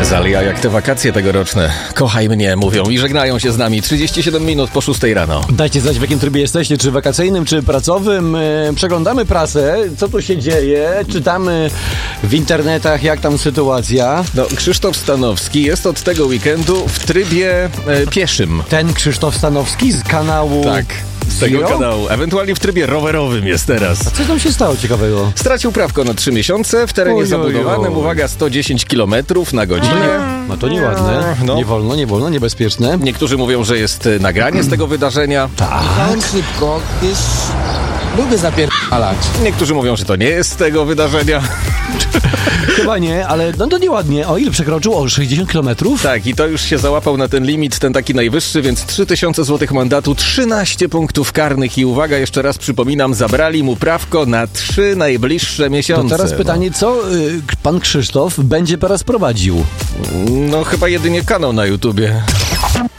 Zalia jak te wakacje tegoroczne. Kochaj mnie, mówią i żegnają się z nami 37 minut po 6 rano. Dajcie znać, w jakim trybie jesteście, czy wakacyjnym, czy pracowym. Przeglądamy prasę, co tu się dzieje, czytamy w internetach, jak tam sytuacja. No, Krzysztof Stanowski jest od tego weekendu w trybie pieszym. Ten Krzysztof Stanowski z kanału... Tak, z tego Zero? kanału. Ewentualnie w trybie rowerowym jest teraz. Co tam się stało ciekawego? Stracił prawko na 3 miesiące w terenie Ojojoj. zabudowanym, uwaga, 110 km na godzinę. No to nieładne, No. nie wolno, niebezpieczne. Niektórzy mówią, że jest nagranie z tego wydarzenia. Jechałem szybko, gdyż lubię zapierdalać. Niektórzy mówią, że to nie jest z tego wydarzenia. Chyba nie, ale no to nieładnie. O ile przekroczył? O 60 km? Tak, i to już się załapał na ten limit, ten taki najwyższy, więc 3000 zł mandatu, 13 punktów karnych i uwaga, jeszcze raz przypominam, zabrali mu prawko na 3 najbliższe To miesiące. teraz pytanie, co pan Krzysztof będzie teraz prowadził? No chyba jedynie kanał na YouTubie.